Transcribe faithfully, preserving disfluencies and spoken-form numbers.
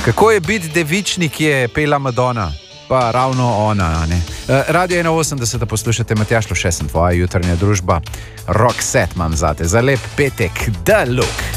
Kako je biti devičnik, je pela Madonna, pa ravno ona. Ne? Radio enainosemdeset poslušate, Matjaž Loše sem, tvoja jutranja družba. Rock set imam zate, za lep petek, da look.